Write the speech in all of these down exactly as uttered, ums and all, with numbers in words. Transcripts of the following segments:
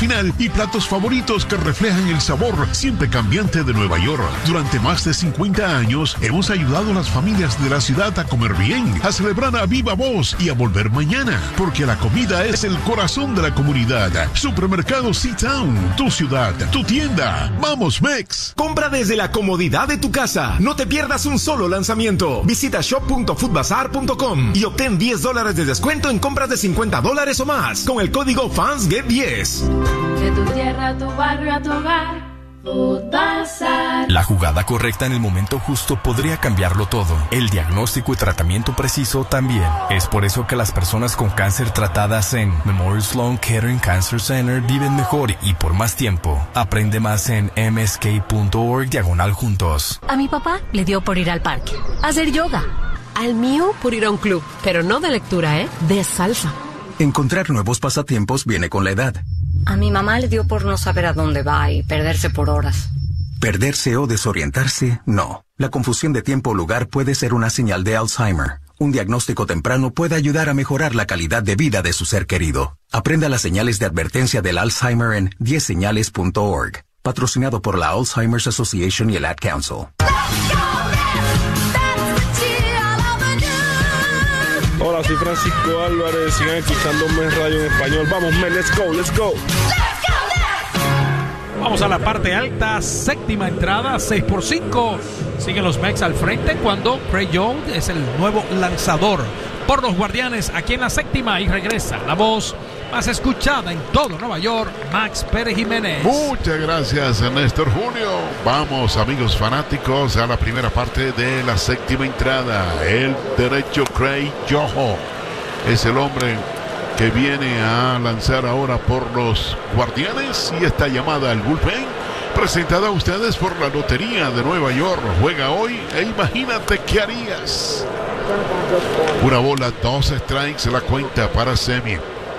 final y platos favoritos que reflejan el sabor siempre cambiante de Nueva York. Durante más de cincuenta años hemos ayudado a las familias de la ciudad a comer bien, a celebrar a viva voz y a volver mañana, porque la comida es el corazón de la comunidad. Supermercado C-Town, tu ciudad, tu tienda. ¡Vamos, Mex! Compra desde la comodidad de tu casa. No te pierdas un solo lanzamiento. Visita shop punto food bazaar punto com y obtén diez dólares de descuento en compras de cincuenta dólares o más con el código Fans Get diez. De tu tierra a tu barrio a tu hogar. Food Bazaar. La jugada correcta en el momento justo podría cambiarlo todo. El diagnóstico y tratamiento preciso también. Es por eso que las personas con cáncer tratadas en Memorial Sloan Kettering Cancer Center viven mejor y por más tiempo. Aprende más en m s k punto org diagonal juntos. A mi papá le dio por ir al parque, a hacer yoga. Al mío por ir a un club, pero no de lectura, ¿eh? De salsa. Encontrar nuevos pasatiempos viene con la edad. A mi mamá le dio por no saber a dónde va y perderse por horas. Perderse o desorientarse, no. La confusión de tiempo o lugar puede ser una señal de Alzheimer. Un diagnóstico temprano puede ayudar a mejorar la calidad de vida de su ser querido. Aprenda las señales de advertencia del Alzheimer en diez señales punto org. Patrocinado por la Alzheimer's Association y el Ad Council. Hola, soy Francisco Álvarez, sigan escuchando Mes Radio en español. Vamos, men, let's go, let's go. Vamos a la parte alta, séptima entrada, seis por cinco. Siguen los Mex al frente cuando Craig Jones es el nuevo lanzador por los Guardianes aquí en la séptima y regresa la voz más escuchada en todo Nueva York, Max Pérez Jiménez. Muchas gracias, Néstor Julio. Vamos, amigos fanáticos, a la primera parte de la séptima entrada. El derecho Craig Jones es el hombre que viene a lanzar ahora por los Guardianes y esta llamada al bullpen presentada a ustedes por la Lotería de Nueva York. Juega hoy e imagínate qué harías. Una bola, dos strikes, la cuenta para Semien.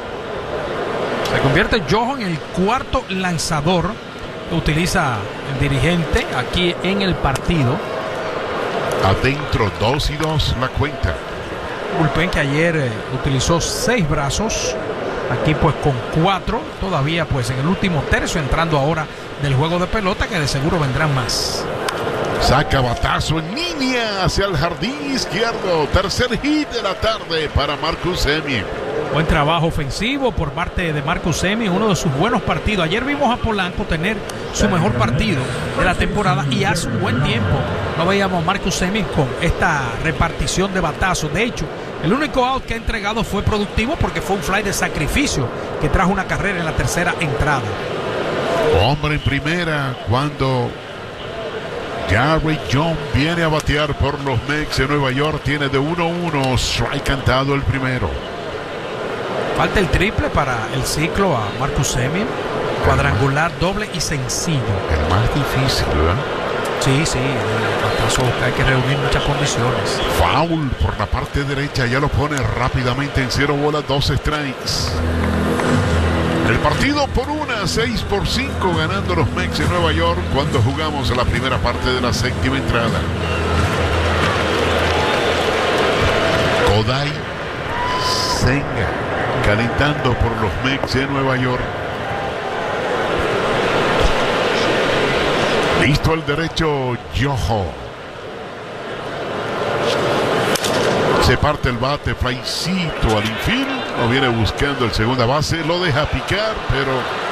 Se convierte Johan en el cuarto lanzador que utiliza el dirigente aquí en el partido. Adentro, dos y dos, la cuenta. Bullpen que ayer eh, utilizó seis brazos. Aquí pues con cuatro. Todavía pues en el último tercio, entrando ahora del juego de pelota, que de seguro vendrán más. Saca batazo en línea hacia el jardín izquierdo. Tercer hit de la tarde para Marcus Semien. Buen trabajo ofensivo por parte de Marcus Semien, uno de sus buenos partidos. Ayer vimos a Polanco tener su mejor partido de la temporada y hace un buen tiempo no veíamos a Marcus Semien con esta repartición de batazos. De hecho, el único out que ha entregado fue productivo porque fue un fly de sacrificio que trajo una carrera en la tercera entrada. Hombre en primera cuando Gary Jones viene a batear por los Mets de Nueva York. Tiene de uno uno, strike cantado el primero. Falta el triple para el ciclo a Marcus Semien. Cuadrangular, doble y sencillo. El más difícil, ¿verdad? Sí, sí. Hay que reunir muchas condiciones. Foul por la parte derecha. Ya lo pone rápidamente en cero bolas, dos strikes. El partido por una, seis por cinco, ganando los Mets de Nueva York cuando jugamos la primera parte de la séptima entrada. Kodai Senga calentando por los Mets de Nueva York. Listo el derecho Yoho. Se parte el bate, flycito al infield. Lo viene buscando el segunda base. Lo deja picar, pero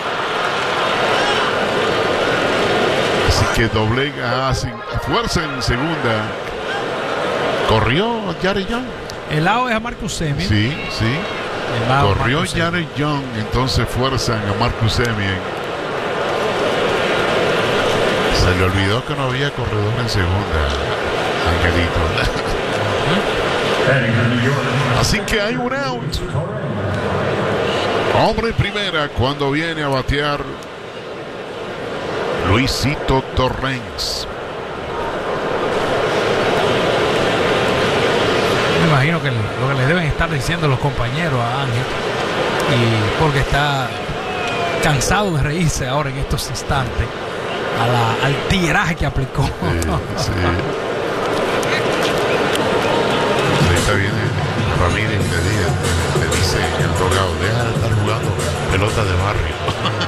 así que doblega, hace fuerza en segunda. Corrió Jared Young. El lado es a Marcus Semien. Sí, sí. Corrió Jared Young, entonces fuerzan a Marcus Semien. Se le olvidó que no había corredor en segunda, Angelito. Así que hay un out. Hombre en primera cuando viene a batear Luisito Torrens. Me imagino que lo que le deben estar diciendo los compañeros a Ángel, y porque está cansado de reírse ahora en estos instantes a la, al tiraje que aplicó. Sí, sí. Ahorita viene Ramírez y le dice, le dice el tocado, deja de estar jugando pelota de barrio.